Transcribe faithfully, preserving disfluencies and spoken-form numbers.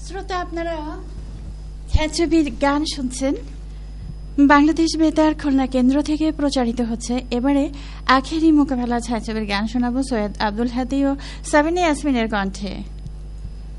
শ্রোতা আপনারা ছায়াছবির গান শুনছেন, বাংলাদেশ বেতার খুলনা কেন্দ্র থেকে প্রচারিত হচ্ছে। এবারে আখেরি মোকাবেলা ছায়াছবির গান শোনাবো সৈয়দ আব্দুল হাদী ও সাবিনা ইয়াসমিনের কণ্ঠে।